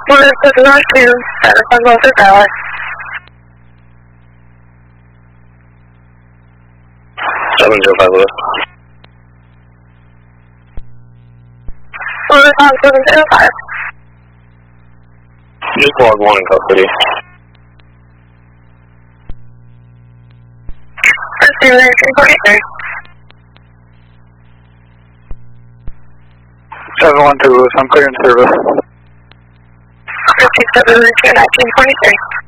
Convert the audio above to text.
Well, it's good luck to San Jose Valley. 705 Lewis. Lewis on 705. Just log 1 in custody. Pursuit 1943. 712 Lewis, I'm clearing service. Pursuit 7 1943.